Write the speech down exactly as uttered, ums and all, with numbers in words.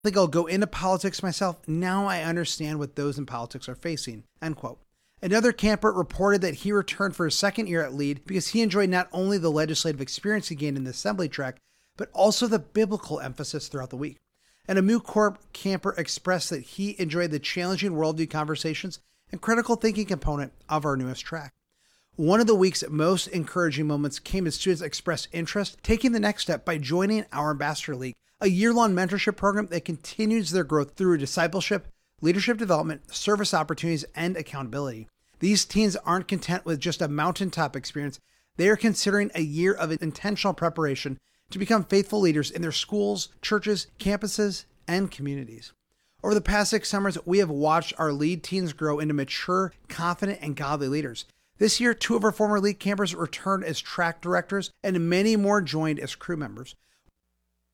think I'll go into politics myself. Now I understand what those in politics are facing, end quote. Another camper reported that he returned for his second year at Lead because he enjoyed not only the legislative experience he gained in the assembly track, but also the biblical emphasis throughout the week. And a MooCorp camper expressed that he enjoyed the challenging worldview conversations and critical thinking component of our newest track. One of the week's most encouraging moments came as students expressed interest, taking the next step by joining our Ambassador League, a year-long mentorship program that continues their growth through discipleship, leadership development, service opportunities, and accountability. These teens aren't content with just a mountaintop experience. They are considering a year of intentional preparation to become faithful leaders in their schools, churches, campuses, and communities. Over the past six summers, we have watched our Lead teens grow into mature, confident, and godly leaders. This year, two of our former Lead campers returned as track directors, and many more joined as crew members.